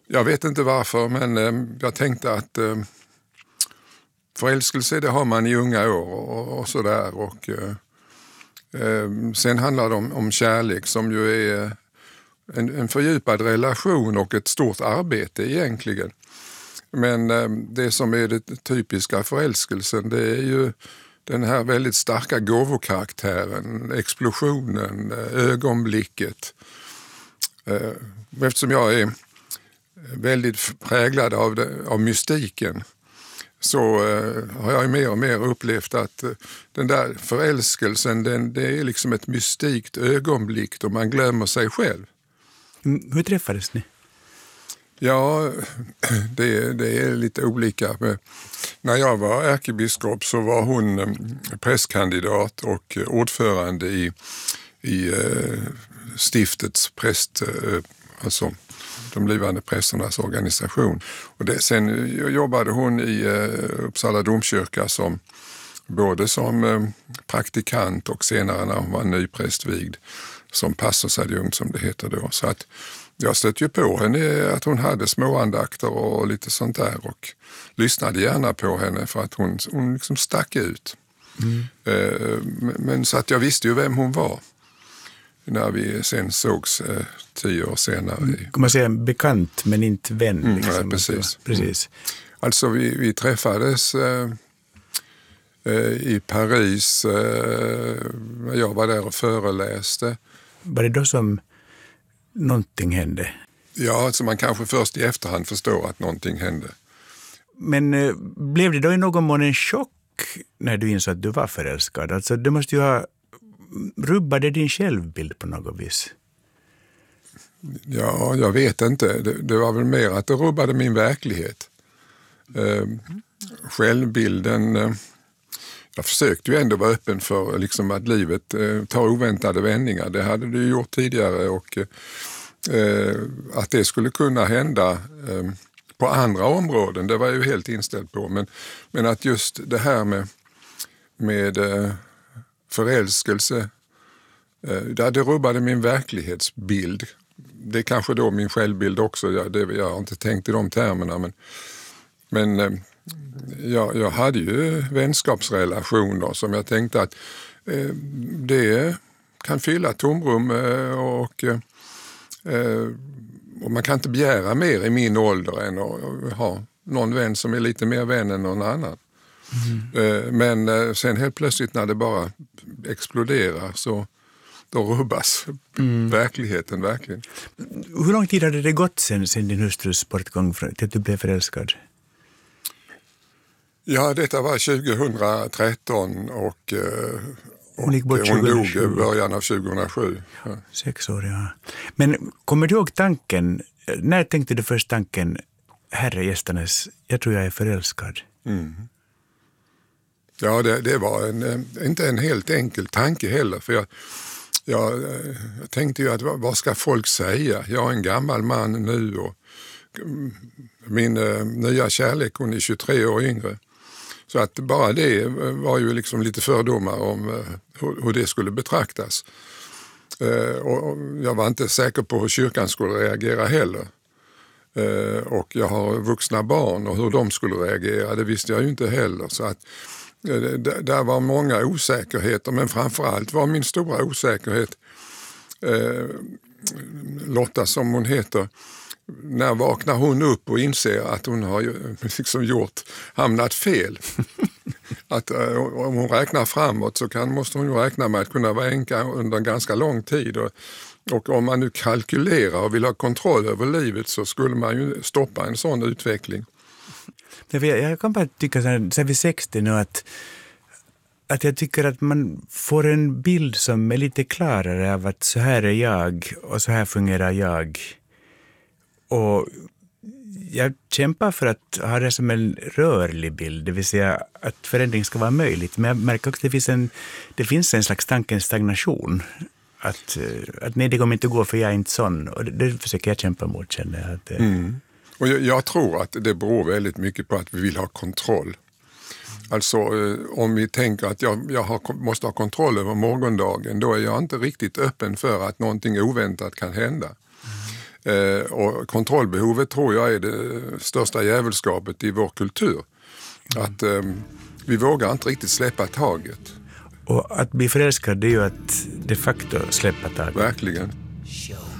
Jag vet inte varför, men jag tänkte att förälskelse det har man i unga år och sådär. Och sen handlar det om kärlek som ju är en fördjupad relation och ett stort arbete egentligen. Men det som är det typiska förälskelsen, det är ju den här väldigt starka gåvokaraktären, explosionen, ögonblicket. Eftersom jag är väldigt präglad av mystiken så har jag mer och mer upplevt att den där förälskelsen det är liksom ett mystikt ögonblick då man glömmer sig själv. Hur träffades ni? Ja, det är lite olika. När jag var ärkebiskop så var hon prästkandidat och ordförande i stiftets präst, alltså de blivande prästernas organisation. Och sen jobbade hon i Uppsala domkyrka både som praktikant och senare när hon var nyprästvigd som pastorsadjunkt som det heter då. Så att jag stötte ju på henne att hon hade småandakter och lite sånt där och lyssnade gärna på henne för att hon liksom stack ut. Men så att jag visste ju vem hon var när vi sen sågs 10 år senare. Kan man säga bekant men inte vän? Liksom. Nej, precis. Alltså vi träffades i Paris. Jag var där och föreläste. Var det då som någonting hände? Ja, alltså man kanske först i efterhand förstår att någonting hände. Men blev det då i någon mån en chock när du insåg att du var förälskad? Alltså det måste ju ha rubbade din självbild på något vis? Ja, jag vet inte. Det var väl mer att det rubbade min verklighet. Självbilden... Jag försökte ju ändå vara öppen för liksom att livet tar oväntade vändningar. Det hade du gjort tidigare och att det skulle kunna hända på andra områden, det var jag ju helt inställd på. Men att just det här med förälskelse, det rubbade min verklighetsbild. Det är kanske då min självbild också, jag har inte tänkt i de termerna, men jag hade ju vänskapsrelationer som jag tänkte att det kan fylla tomrum och man kan inte begära mer i min ålder än att ha någon vän som är lite mer vän än någon annan. Men sen helt plötsligt när det bara exploderar så då rubbas verkligheten verkligen. Hur lång tid hade det gått sen din hustrus bortgång till att du blev förälskad? Ja, detta var 2013 och hon dog i början av 2007. Ja. 6 år, ja. Men kommer du ihåg tanken, när tänkte du först tanken, herre gästernes, jag tror jag är förälskad? Ja, det var inte en helt enkel tanke heller, för jag tänkte ju att vad ska folk säga? Jag är en gammal man nu och min nya kärlek, hon är 23 år yngre. Så att bara det var ju liksom lite fördomar om hur det skulle betraktas. Och jag var inte säker på hur kyrkan skulle reagera heller. Och jag har vuxna barn och hur de skulle reagera, det visste jag ju inte heller. Så att där var många osäkerheter, men framförallt var min stora osäkerhet Lotta som hon heter. När vaknar hon upp och inser att hon har liksom hamnat fel? Att om hon räknar framåt så måste hon ju räkna med att kunna vara änka under en ganska lång tid. Och om man nu kalkylerar och vill ha kontroll över livet så skulle man ju stoppa en sån utveckling. Jag kan bara tycka så här vid 60 nu att jag tycker att man får en bild som är lite klarare av att så här är jag och så här fungerar jag. Och jag kämpar för att ha det som en rörlig bild, det vill säga att förändring ska vara möjligt. Men jag märker också att det finns en slags tankens stagnation. Att nej, det kommer inte gå för jag är inte sån. Och det försöker jag kämpa mot, känner jag. Och jag tror att det beror väldigt mycket på att vi vill ha kontroll. Alltså om vi tänker att jag måste ha kontroll över morgondagen, då är jag inte riktigt öppen för att någonting oväntat kan hända. Och kontrollbehovet tror jag är det största djävulskapet i vår kultur. Att vi vågar inte riktigt släppa taget. Och att bli förälskad, det är ju att de facto släppa taget. Verkligen. Show